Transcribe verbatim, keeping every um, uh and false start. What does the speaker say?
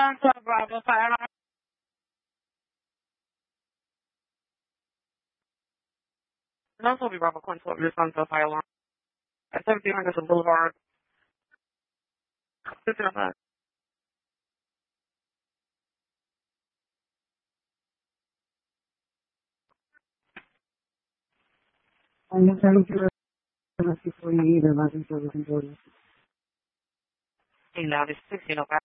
Sunset Bravo Fire Alarm. That's will be Bravo Quinn twelve, your Sunset Fire Alarm. At seventeen Henderson Boulevard. fifteen oh five. I'm not trying to before you either, Latin Service and Jordan. Now, this is sixteen oh five.